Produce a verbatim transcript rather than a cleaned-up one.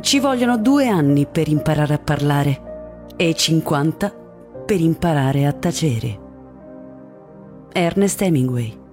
Ci vogliono due anni per imparare a parlare e cinquanta per imparare a tacere. Ernest Hemingway.